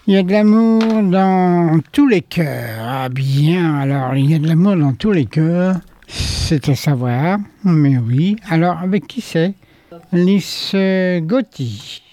Il y a de l'amour dans tous les cœurs. Ah bien, alors il y a de l'amour dans tous les cœurs. C'est à savoir, mais oui. Alors avec qui c'est? Lys Gotti.